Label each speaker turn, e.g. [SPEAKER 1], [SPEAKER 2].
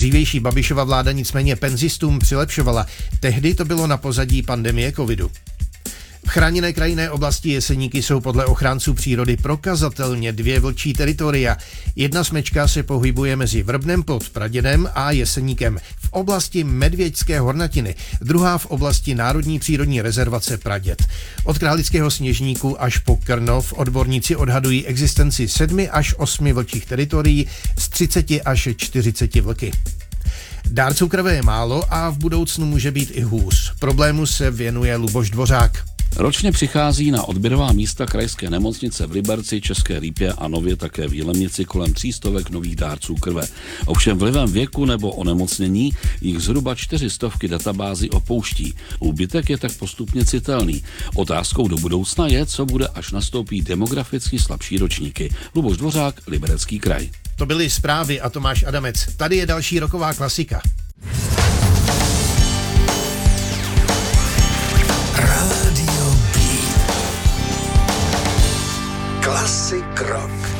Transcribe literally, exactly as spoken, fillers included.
[SPEAKER 1] Dřívější Babišova vláda nicméně penzistům přilepšovala. Tehdy to bylo na pozadí pandemie covidu. V chráněné krajinné oblasti Jeseníky jsou podle ochránců přírody prokazatelně dvě vlčí teritoria. Jedna smečka se pohybuje mezi Vrbnem pod Pradědem a Jeseníkem v oblasti Medvěďské hornatiny, druhá v oblasti Národní přírodní rezervace Praděd. Od Králického Sněžníku až po Krnov odborníci odhadují existenci sedmi až osmi vlčích teritorií z třiceti až čtyřiceti vlky. Dárců krve je málo a v budoucnu může být i hůř. Problému se věnuje Luboš Dvořák.
[SPEAKER 2] Ročně přichází na odběrová místa krajské nemocnice v Liberci, České Lípě a nově také v Jilemnici kolem tří stovek nových dárců krve. Ovšem vlivem věku nebo onemocnění jich zhruba čtyři stovky databázi opouští. Úbytek je tak postupně citelný. Otázkou do budoucna je, co bude, až nastoupí demograficky slabší ročníky. Luboš Dvořák, Liberecký kraj.
[SPEAKER 1] To byly zprávy a Tomáš Adamec. Tady je další roková klasika.
[SPEAKER 3] Rádio Beat. Classic rock.